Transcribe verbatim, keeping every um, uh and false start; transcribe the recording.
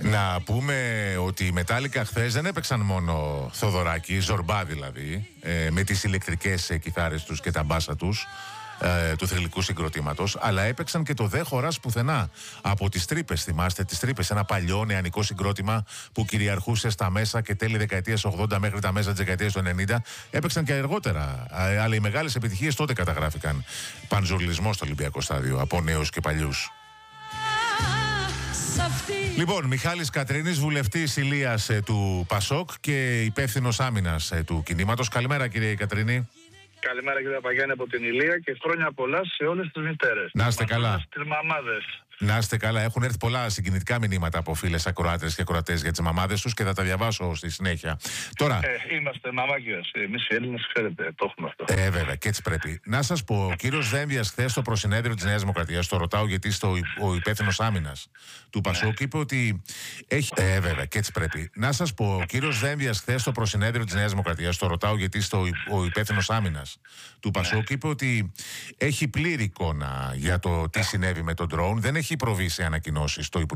Να πούμε ότι οι Μετάλλικα χθες δεν έπαιξαν μόνο Θοδωράκη, Ζορμπά δηλαδή, ε, με τις ηλεκτρικές ε, κιθάρες τους και τα μπάσα τους, ε, του θρυλικού συγκροτήματος, αλλά έπαιξαν και το «Δε χωράς πουθενά» από τις Τρύπες. Θυμάστε τις Τρύπες, ένα παλιό νεανικό συγκρότημα που κυριαρχούσε στα μέσα και τέλη δεκαετίας ογδόντα μέχρι τα μέσα της δεκαετίας του ενενήντα. Έπαιξαν και αργότερα, αλλά οι μεγάλες επιτυχίες τότε καταγράφηκαν. Πανζουρλισμό στο Ολυμπιακό Στάδιο από νέους και παλιούς. Λοιπόν, Μιχάλης Κατρίνης, βουλευτής Ηλίας ε, του Πασόκ και υπεύθυνος άμυνας ε, του κινήματος. Καλημέρα, κύριε Κατρίνη. Καλημέρα, κύριε Παγιάννη, από την Ηλία και χρόνια πολλά σε όλες τις μητέρες. Να είστε καλά. Τις μαμάδες. Να είστε καλά. Έχουν έρθει πολλά συγκινητικά μηνύματα από φίλες ακροάτες και ακροατές για τις μαμάδες τους και θα τα διαβάσω στη συνέχεια. Τώρα. Ε, είμαστε μαμάκιες. Εμείς οι Έλληνες, ξέρετε, το έχουμε αυτό. Ε, βέβαια, και έτσι πρέπει. Να σας πω, ο κύριος Δένδιας χθες στο προσυνέδριο της Νέας Δημοκρατίας, το ρωτάω γιατί στο, ο υπεύθυνος άμυνας του Πασόκ είπε ότι έχει. Ε, βέβαια, και έτσι πρέπει. Να σας πω, ο κύριος Δένδιας χθες στο προσυνέδριο της Νέας Δημοκρατίας, το ρωτάω γιατί στο, ο υπεύθυνος άμυνας του Πασόκ είπε ότι έχει πλήρη εικόνα για το τι συνέβη με τον ντρόουν. Δεν έχει προβεί σε ανακοινώσεις στο Υπουργείο